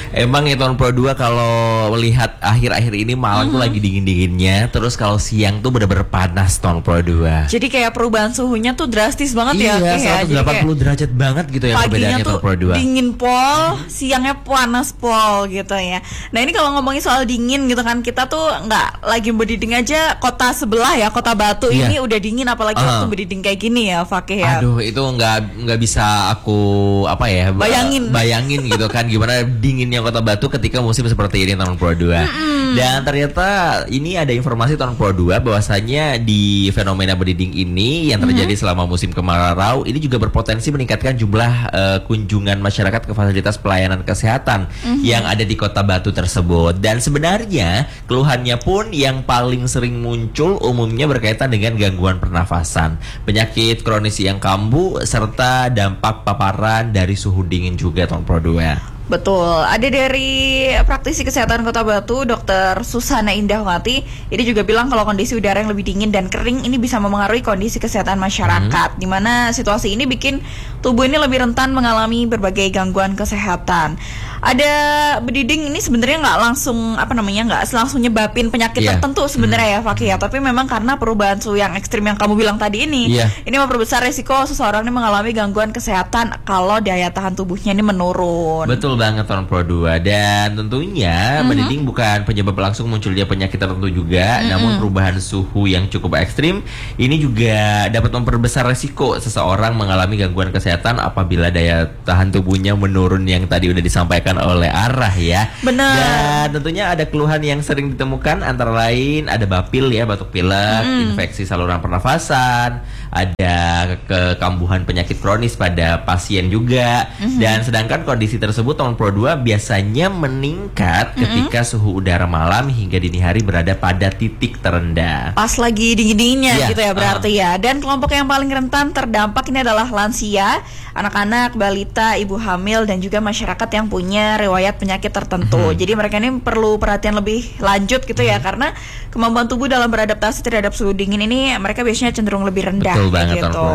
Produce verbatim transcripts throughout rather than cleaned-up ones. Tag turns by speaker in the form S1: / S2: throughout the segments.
S1: Emang ya tahun Pro dua kalau melihat akhir-akhir ini malam mm-hmm. tuh lagi dingin-dinginnya, terus kalau siang tuh bener-bener panas tahun Pro dua.
S2: Jadi kayak perubahan suhunya tuh drastis banget
S1: iya,
S2: ya.
S1: Iya, seratus delapan puluh derajat banget gitu ya perbedaannya tahun Pro dua.
S2: Dingin pol, siangnya panas pol gitu ya. Nah ini kalau ngomongin soal dingin gitu kan, kita tuh nggak lagi berdiding aja kota sebelah ya, Kota Batu yeah. ini udah dingin, apalagi uh. waktu berdiding kayak gini ya, Fakih ya.
S1: Aduh itu nggak nggak bisa aku apa ya
S2: bayangin
S1: bayangin gitu kan gimana dinginnya Kota Batu ketika musim seperti ini tahun Pro dua. Mm-hmm. Dan ternyata ini ada informasi tahun Pro dua bahwasanya di fenomena berdiding ini yang terjadi mm-hmm. selama musim kemarau ini juga berpotensi meningkatkan jumlah uh, kunjungan masyarakat ke fasilitas pelayanan kesehatan mm-hmm. yang ada di Kota Batu tersebut. Dan sebenarnya keluhannya pun yang paling sering muncul umumnya berkaitan dengan gangguan pernafasan, penyakit kronis yang kambuh, serta dampak paparan dari suhu dingin juga tahun Pro dua.
S2: Betul, ada dari praktisi kesehatan Kota Batu, dokter Susana Indahwati. Ini juga bilang kalau kondisi udara yang lebih dingin dan kering ini bisa memengaruhi kondisi kesehatan masyarakat, hmm. di mana situasi ini bikin tubuh ini lebih rentan mengalami berbagai gangguan kesehatan. Ada berdiding ini sebenarnya nggak langsung apa namanya nggak langsung nyebabin penyakit yeah. tertentu sebenarnya hmm. ya Fakih ya, tapi memang karena perubahan suhu yang ekstrim yang kamu bilang tadi ini, yeah. ini memperbesar resiko seseorang ini mengalami gangguan kesehatan kalau daya tahan tubuhnya ini menurun.
S1: Betul banget tahun Pro dua. Dan tentunya mm-hmm. berdiding bukan penyebab langsung munculnya penyakit tertentu juga, mm-hmm. namun perubahan suhu yang cukup ekstrim ini juga dapat memperbesar resiko seseorang mengalami gangguan kesehatan apabila daya tahan tubuhnya menurun yang tadi udah disampaikan oleh Arah ya.
S2: Benar.
S1: Dan tentunya ada keluhan yang sering ditemukan antara lain ada bapil ya, batuk pilek, mm. infeksi saluran pernafasan, ada kekambuhan penyakit kronis pada pasien juga. Mm-hmm. Dan sedangkan kondisi tersebut tahun Pro dua biasanya meningkat ketika mm-hmm. suhu udara malam hingga dini hari berada pada titik terendah.
S2: Pas lagi dingin-dinginnya yeah. gitu ya berarti uh. ya. Dan kelompok yang paling rentan terdampak ini adalah lansia, anak-anak, balita, ibu hamil, dan juga masyarakat yang punya riwayat penyakit tertentu. Mm-hmm. Jadi mereka ini perlu perhatian lebih lanjut gitu mm-hmm. ya, karena kemampuan tubuh dalam beradaptasi terhadap suhu dingin ini mereka biasanya cenderung lebih rendah.
S1: Betul banget,
S2: gitu.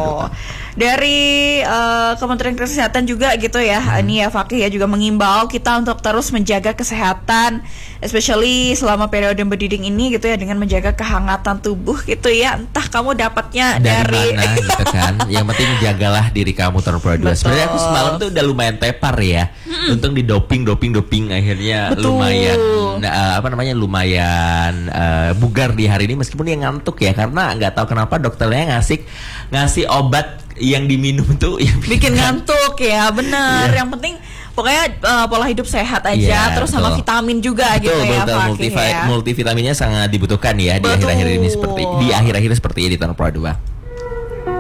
S2: Dari uh, Kementerian Kesehatan juga gitu ya, hmm. ini ya Fakih ya juga mengimbau kita untuk terus menjaga kesehatan, especially selama periode berdiding ini gitu ya, dengan menjaga kehangatan tubuh gitu ya. Entah kamu dapatnya dari,
S1: dari mana gitu kan. Yang penting jagalah diri kamu tahun Pro dua. Sebenarnya aku semalam tuh udah lumayan tepar ya. Hmm. Untung di doping doping doping akhirnya Betul. lumayan uh, apa namanya lumayan uh, bugar di hari ini meskipun dia ngantuk ya, karena nggak tahu kenapa dokternya ngasih ngasih obat yang diminum tuh yang
S2: bikin ngantuk ya, benar. Yeah. Yang penting pokoknya uh, pola hidup sehat aja, yeah, terus betul. sama vitamin juga betul, gitu ya, Fakih
S1: multivi-
S2: ya.
S1: Multivitaminnya sangat dibutuhkan ya betul. di akhir-akhir ini seperti di akhir-akhir seperti ini di tahun Pro dua.